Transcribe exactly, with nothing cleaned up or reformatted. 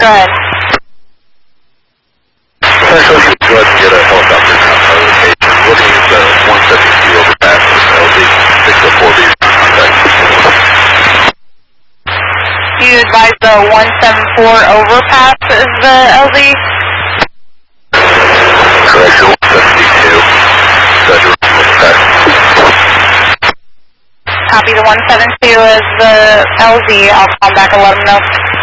Go ahead. Central, if you go ahead and get a helicopter now to our location. We're going to use the one seventy-two overpass with L Z six oh four B contact. Do you advise the one seventy-four overpass is the L Z? Correct, the one seventy-two. Federal overpass. Copy, the one seventy-two is the L Z. I'll call back and let them know.